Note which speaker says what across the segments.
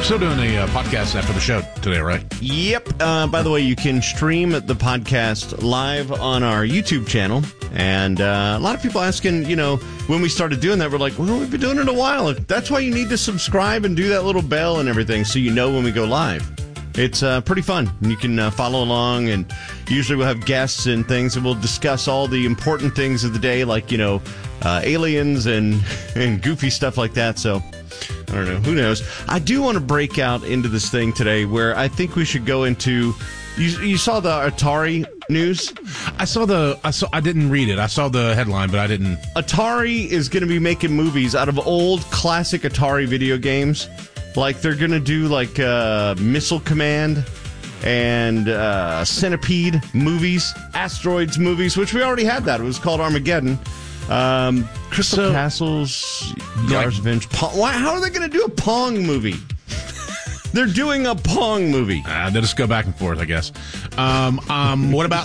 Speaker 1: Still doing a podcast after the show today, right?
Speaker 2: Yep. By the way, you can stream the podcast live on our YouTube channel. And a lot of people asking, when we started doing that, we're like, well, we've been doing it a while. That's why you need to subscribe and do that little bell and everything so you know when we go live. It's pretty fun. You can follow along, and usually we'll have guests and things, and we'll discuss all the important things of the day, like, aliens and goofy stuff like that. So I don't know. Who knows? I do want to break out into this thing today where I think we should go into... You saw the Atari news?
Speaker 1: I didn't read it. I saw the headline, but I didn't.
Speaker 2: Atari is going to be making movies out of old classic Atari video games. Like, they're going to do, Missile Command and Centipede movies, Asteroids movies, which we already had that. It was called Armageddon. Crystal Castles, Yars' Revenge. How are they going to do a Pong movie? They're doing a Pong movie.
Speaker 1: They'll just go back and forth, I guess. What about,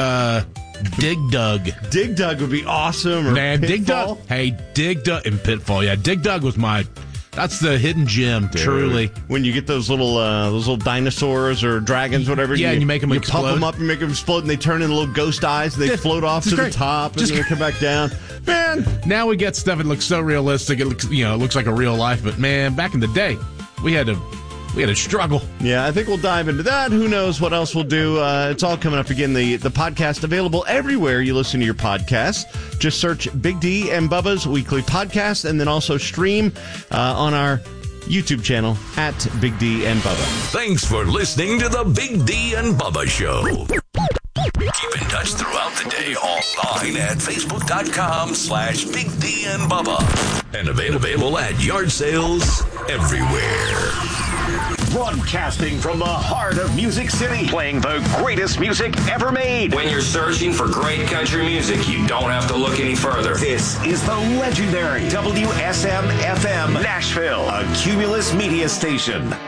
Speaker 1: Dig Dug?
Speaker 2: Dig Dug would be awesome. Or
Speaker 1: Dig Dug. Hey, Dig Dug. And Pitfall, yeah. Dig Dug was that's the hidden gem, dude. Truly.
Speaker 2: When you get those little dinosaurs or dragons, whatever.
Speaker 1: Yeah, and you make them explode.
Speaker 2: You pump them up, you make them explode, and they turn into little ghost eyes, and they float off to the top, and then they come back down. Man.
Speaker 1: Now we get stuff that looks so realistic. It looks like a real life, but man, back in the day, we had to struggle.
Speaker 2: Yeah, I think we'll dive into that. Who knows what else we'll do? It's all coming up again. The podcast available everywhere you listen to your podcasts. Just search Big D and Bubba's Weekly Podcast, and then also stream on our YouTube channel at Big D and Bubba.
Speaker 3: Thanks for listening to the Big D and Bubba Show. Keep in touch throughout the day online at Facebook.com/Big D and Bubba. And available at yard sales everywhere.
Speaker 4: Broadcasting from the heart of Music City, playing the greatest music ever made.
Speaker 5: When you're searching for great country music, you don't have to look any further.
Speaker 4: This is the legendary WSM-FM Nashville, a Cumulus media station.